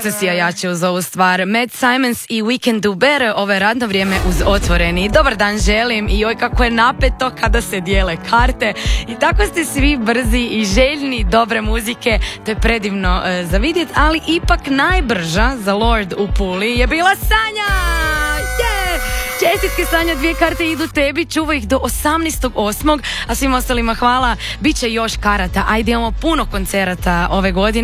procesija jače uz ovu stvar. Matt Simons i We Can Do Better, ovo je radno vrijeme uz Otvoreni. Dobar dan želim i joj kako je napeto kada se dijele karte i tako ste svi brzi i željni dobre muzike, to je predivno za vidjet, ali ipak najbrža za Lord u Puli je bila Sanja! Čestitke Sanja, 2 karte idu tebi, čuvaj ih do 18.8. a svim ostalima hvala, bit će još karata, ajde imamo puno koncerata ove godine.